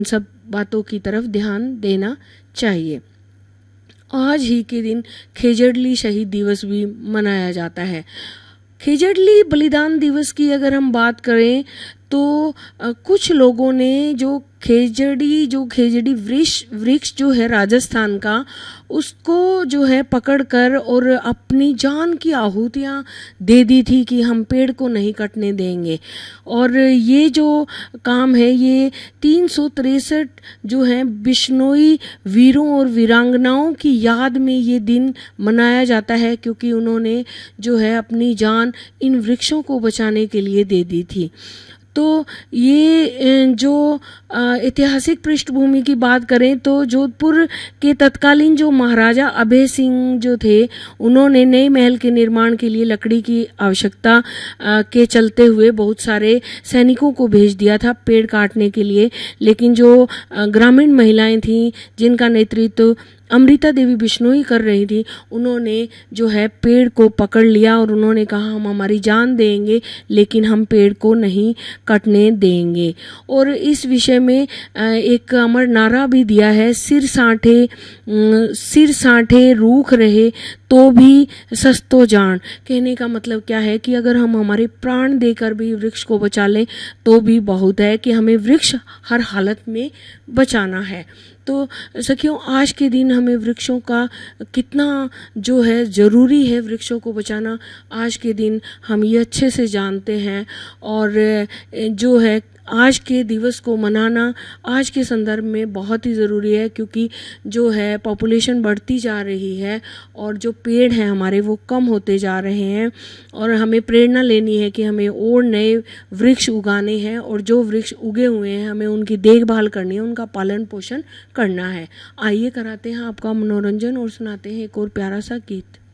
सब बातों की तरफ ध्यान देना चाहिए। आज ही के दिन खेजड़ली शहीद दिवस भी मनाया जाता है। खेजड़ली बलिदान दिवस की अगर हम बात करें तो कुछ लोगों ने जो खेजड़ी वृक्ष जो है राजस्थान का, उसको जो है पकड़कर और अपनी जान की आहुतियाँ दे दी थी कि हम पेड़ को नहीं कटने देंगे। और ये जो काम है ये 363 जो है बिश्नोई वीरों और वीरांगनाओं की याद में ये दिन मनाया जाता है, क्योंकि उन्होंने जो है अपनी जान इन वृक्षों को बचाने के लिए दे दी थी। तो ये जो ऐतिहासिक पृष्ठभूमि की बात करें तो जोधपुर के तत्कालीन जो महाराजा अभय सिंह जो थे, उन्होंने नए महल के निर्माण के लिए लकड़ी की आवश्यकता के चलते हुए बहुत सारे सैनिकों को भेज दिया था पेड़ काटने के लिए। लेकिन जो ग्रामीण महिलाएं थीं जिनका नेतृत्व अमृता देवी बिश्नोई कर रही थी, उन्होंने जो है पेड़ को पकड़ लिया और उन्होंने कहा हम हमारी जान देंगे लेकिन हम पेड़ को नहीं कटने देंगे। और इस विषय में एक अमर नारा भी दिया है, सिर साठे रूख रहे तो भी सस्तो जान। कहने का मतलब क्या है कि अगर हम हमारे प्राण देकर भी वृक्ष को बचा लें तो भी बहुत है, कि हमें वृक्ष हर हालत में बचाना है। तो सखियों, आज के दिन हमें वृक्षों का कितना जो है ज़रूरी है वृक्षों को बचाना, आज के दिन हम ये अच्छे से जानते हैं। और जो है आज के दिवस को मनाना आज के संदर्भ में बहुत ही ज़रूरी है, क्योंकि जो है पॉपुलेशन बढ़ती जा रही है और जो पेड़ हैं हमारे वो कम होते जा रहे हैं। और हमें प्रेरणा लेनी है कि हमें और नए वृक्ष उगाने हैं, और जो वृक्ष उगे हुए हैं हमें उनकी देखभाल करनी है, उनका पालन पोषण करना है। आइए कराते हैं आपका मनोरंजन और सुनाते हैं एक और प्यारा सा गीत।